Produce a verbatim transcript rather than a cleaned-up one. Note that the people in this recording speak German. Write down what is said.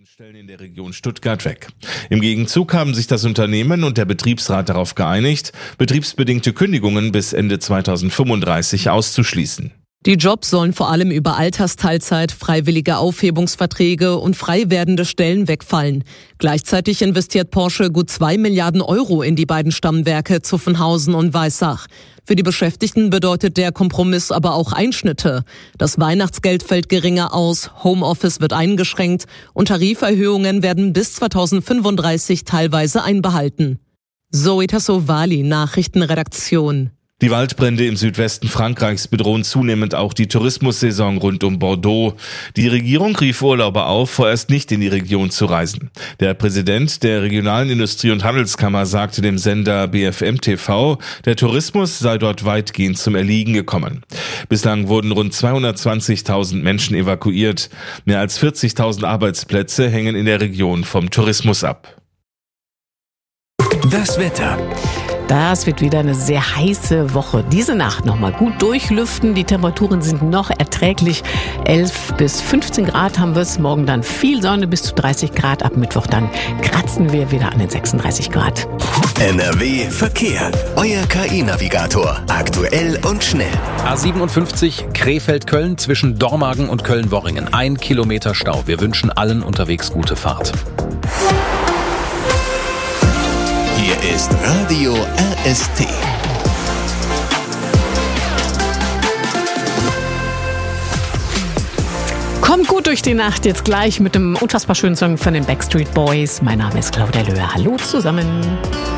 Stellen in der Region Stuttgart weg. Im Gegenzug haben sich das Unternehmen und der Betriebsrat darauf geeinigt, betriebsbedingte Kündigungen bis Ende zweitausendfünfunddreißig auszuschließen. Die Jobs sollen vor allem über Altersteilzeit, freiwillige Aufhebungsverträge und frei werdende Stellen wegfallen. Gleichzeitig investiert Porsche gut zwei Milliarden Euro in die beiden Stammwerke Zuffenhausen und Weissach. Für die Beschäftigten bedeutet der Kompromiss aber auch Einschnitte. Das Weihnachtsgeld fällt geringer aus, Homeoffice wird eingeschränkt und Tariferhöhungen werden bis zweitausendfünfunddreißig teilweise einbehalten. Zoe Tassovali, Nachrichtenredaktion. Die Waldbrände im Südwesten Frankreichs bedrohen zunehmend auch die Tourismussaison rund um Bordeaux. Die Regierung rief Urlauber auf, vorerst nicht in die Region zu reisen. Der Präsident der regionalen Industrie- und Handelskammer sagte dem Sender B F M T V, der Tourismus sei dort weitgehend zum Erliegen gekommen. Bislang wurden rund zweihundertzwanzigtausend Menschen evakuiert. Mehr als vierzigtausend Arbeitsplätze hängen in der Region vom Tourismus ab. Das Wetter. Das wird wieder eine sehr heiße Woche. Diese Nacht nochmal gut durchlüften. Die Temperaturen sind noch erträglich. elf bis fünfzehn Grad haben wir es. Morgen dann viel Sonne bis zu dreißig Grad. Ab Mittwoch dann kratzen wir wieder an den sechsunddreißig Grad. N R W Verkehr. Euer K I-Navigator. Aktuell und schnell. A siebenundfünfzig Krefeld-Köln zwischen Dormagen und Köln-Worringen. Ein Kilometer Stau. Wir wünschen allen unterwegs gute Fahrt. Hier ist Radio R S T. Kommt gut durch die Nacht, jetzt gleich mit einem unfassbar schönen Song von den Backstreet Boys. Mein Name ist Claudia Löhr. Hallo zusammen.